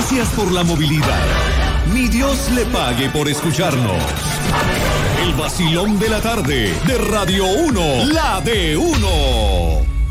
Gracias por la movilidad. Ni Dios le pague por escucharnos. El vacilón de la tarde de Radio 1, la de 1.